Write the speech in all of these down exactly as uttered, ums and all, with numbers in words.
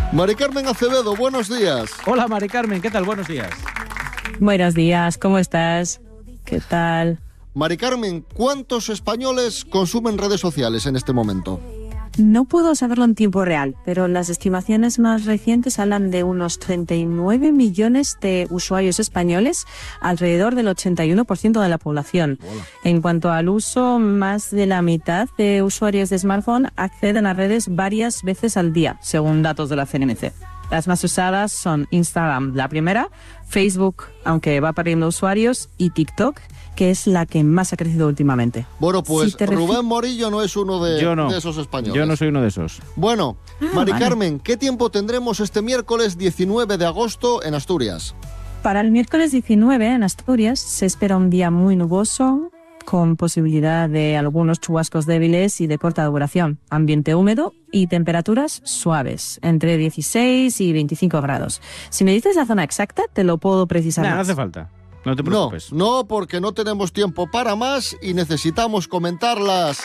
Mari Carmen Acevedo, buenos días. Hola, Mari Carmen, ¿qué tal? Buenos días. Buenos días, ¿cómo estás? ¿Qué tal? Mari Carmen, ¿cuántos españoles consumen redes sociales en este momento? No puedo saberlo en tiempo real, pero las estimaciones más recientes hablan de unos treinta y nueve millones de usuarios españoles, alrededor del ochenta y uno por ciento de la población. Hola. En cuanto al uso, más de la mitad de usuarios de smartphone acceden a redes varias veces al día, según datos de la C N M C. Las más usadas son Instagram, la primera, Facebook, aunque va perdiendo usuarios, y TikTok, que es la que más ha crecido últimamente. Bueno, pues si Rubén Morillo no es uno de, no. de esos españoles. Yo no soy uno de esos. Bueno, ah, Mari vale. Carmen, ¿qué tiempo tendremos este miércoles diecinueve de agosto en Asturias? Para el miércoles diecinueve en Asturias se espera un día muy nuboso, con posibilidad de algunos chubascos débiles y de corta duración, ambiente húmedo y temperaturas suaves, entre dieciséis y veinticinco grados. Si me dices la zona exacta, te lo puedo precisar Nah, más. no hace falta. No te preocupes. No, no, porque no tenemos tiempo para más y necesitamos comentar las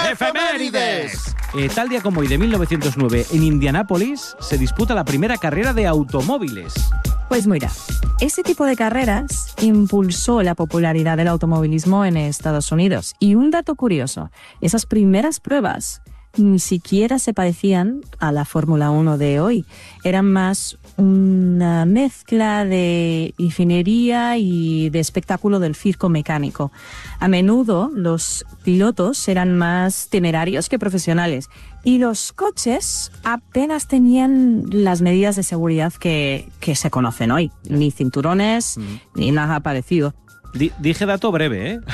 efemérides. Eh, tal día como hoy de mil novecientos nueve, en Indianápolis, se disputa la primera carrera de automóviles. Pues mira, ese tipo de carreras impulsó la popularidad del automovilismo en Estados Unidos. Y un dato curioso, esas primeras pruebas ni siquiera se parecían a la Fórmula uno de hoy. Eran más una mezcla de ingeniería y de espectáculo del circo mecánico. A menudo los pilotos eran más temerarios que profesionales y los coches apenas tenían las medidas de seguridad que, que se conocen hoy. Ni cinturones, mm. ni nada parecido. D- dije dato breve, ¿eh?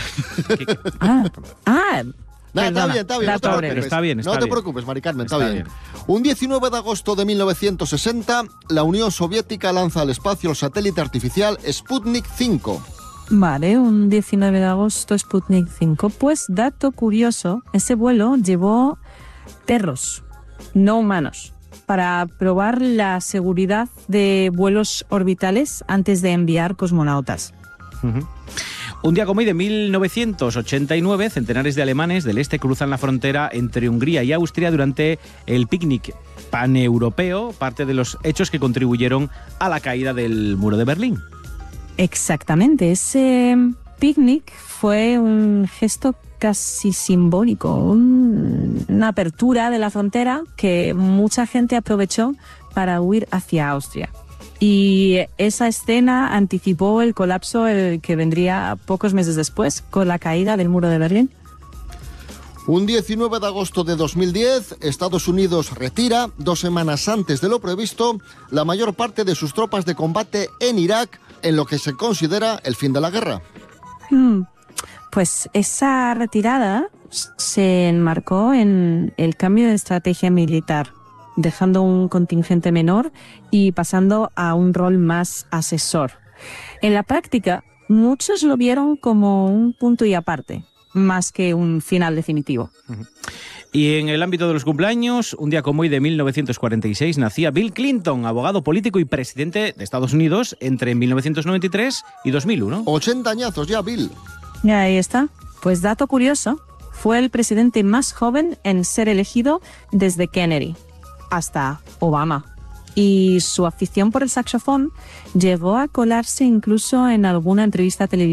ah, ah Nah, está bien, está bien, no te preocupes. Pero está bien, está no te bien. preocupes, Mari Carmen, está, está bien. bien. Un diecinueve de agosto de mil novecientos sesenta, la Unión Soviética lanza al espacio el satélite artificial Sputnik cinco. Vale, un diecinueve de agosto, Sputnik cinco. Pues, dato curioso, ese vuelo llevó perros, no humanos, para probar la seguridad de vuelos orbitales antes de enviar cosmonautas. Uh-huh. Un día como hoy de mil novecientos ochenta y nueve, centenares de alemanes del este cruzan la frontera entre Hungría y Austria durante el picnic paneuropeo, parte de los hechos que contribuyeron a la caída del muro de Berlín. Exactamente, ese picnic fue un gesto casi simbólico, un, una apertura de la frontera que mucha gente aprovechó para huir hacia Austria. Y esa escena anticipó el colapso el que vendría pocos meses después, con la caída del muro de Berlín. Un diecinueve de agosto de dos mil diez, Estados Unidos retira, dos semanas antes de lo previsto, la mayor parte de sus tropas de combate en Irak, en lo que se considera el fin de la guerra. Hmm. Pues esa retirada se enmarcó en el cambio de estrategia militar, dejando un contingente menor y pasando a un rol más asesor. En la práctica, muchos lo vieron como un punto y aparte, más que un final definitivo. Uh-huh. Y en el ámbito de los cumpleaños, un día como hoy de mil novecientos cuarenta y seis nacía Bill Clinton, abogado político y presidente de Estados Unidos entre mil novecientos noventa y tres y dos mil uno. ochenta añazos ya, Bill. Y ahí está. Pues dato curioso, fue el presidente más joven en ser elegido desde Kennedy hasta Obama. Y su afición por el saxofón llegó a colarse incluso en alguna entrevista televisiva